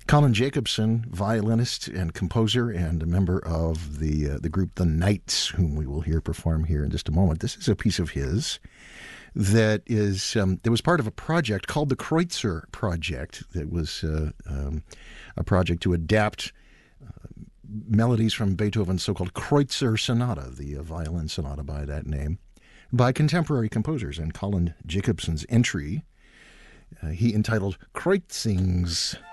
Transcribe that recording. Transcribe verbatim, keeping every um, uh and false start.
Colin Jacobson, violinist and composer and a member of the uh, the group The Knights, whom we will hear perform here in just a moment. This is a piece of his that is um, that was part of a project called the Kreutzer Project. That was uh, um, a project to adapt uh, melodies from Beethoven's so-called Kreutzer Sonata, the uh, violin sonata by that name, by contemporary composers. And Colin Jacobson's entry, uh, he entitled Kreutzings.